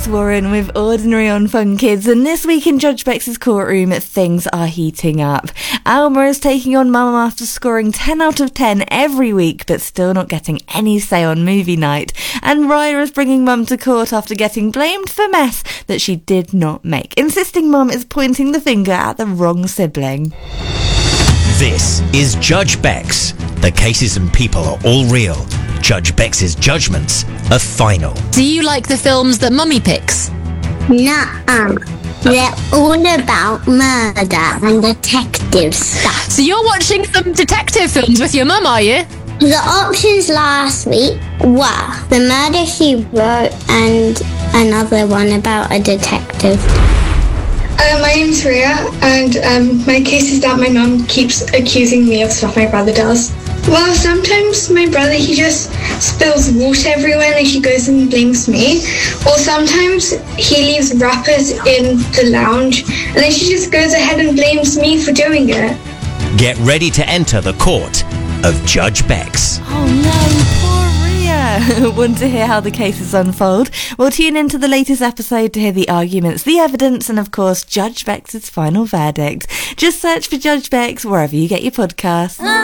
Bex Warren with Ordinary on Fun Kids, and this week in Judge Bex's courtroom, things are heating up. Alma is taking on Mum after scoring 10 out of 10 every week, but still not getting any say on movie night. And Raya is bringing Mum to court after getting blamed for mess that she did not make, insisting Mum is pointing the finger at the wrong sibling. This is Judge Bex. The cases and people are all real. Judge Bex's judgments are final. Do you like the films that Mummy picks? Nuh-uh. They're all about murder and detective stuff. So you're watching some detective films with your mum, are you? The options last week were The Murder, She Wrote and another one about a detective. My name's Ria, and my case is that my mum keeps accusing me of stuff my brother does. Well, sometimes my brother, he just spills water everywhere and she goes and blames me. Or sometimes he leaves wrappers in the lounge and then she just goes ahead and blames me for doing it. Get ready to enter the court of Judge Bex. Oh no, poor Ria. Want to hear how the cases unfold? Well, tune into the latest episode to hear the arguments, the evidence, and of course, Judge Bex's final verdict. Just search for Judge Bex wherever you get your podcasts.